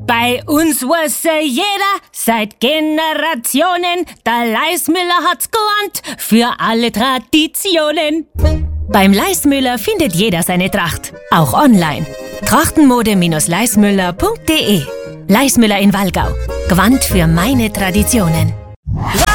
Bei uns wusste jeder seit Generationen, der Leismüller hat's gelernt für alle Traditionen. Beim Leismüller findet jeder seine Tracht, auch online. Trachtenmode-leismüller.de. Leismüller in Wallgau. Gewand für meine Traditionen.